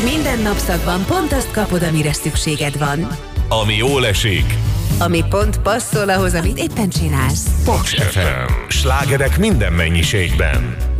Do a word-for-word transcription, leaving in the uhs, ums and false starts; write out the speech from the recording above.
Minden napszakban pont azt kapod, amire szükséged van. Ami jól esik. Ami pont passzol ahhoz, amit éppen csinálsz. Paks ef em. Slágerek minden mennyiségben.